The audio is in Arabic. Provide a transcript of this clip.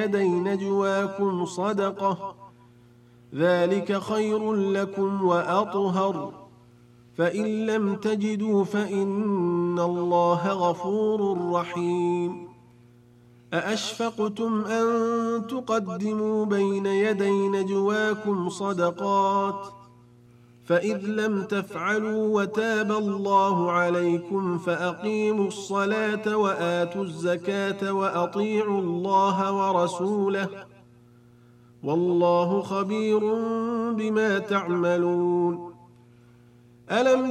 يدي نجواكم صدقة، ذلك خير لكم وأطهر، فإن لم تجدوا فإن الله غفور رحيم. أأشفقتم أن تقدموا بين يدي نجواكم صدقات، فإذ لم تفعلوا وتاب الله عليكم فأقيموا الصلاة وآتوا الزكاة وأطيعوا الله ورسوله، والله خبير بما تعملون. ألم